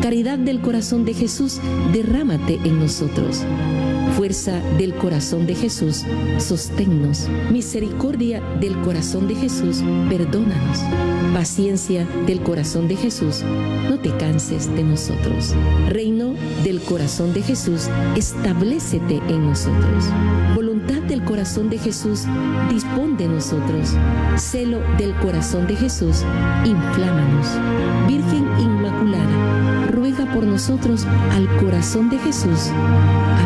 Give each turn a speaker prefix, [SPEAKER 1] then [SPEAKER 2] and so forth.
[SPEAKER 1] Caridad del corazón de Jesús, derrámate en nosotros. Fuerza del corazón de Jesús, sosténnos. Misericordia del corazón de Jesús, perdónanos. Paciencia del corazón de Jesús, no te canses de nosotros. Reino del corazón de Jesús, establécete en nosotros. Voluntad del corazón de Jesús, dispón de nosotros. Celo del corazón de Jesús, inflámanos. Virgen Inmaculada, ruega por nosotros al corazón de Jesús.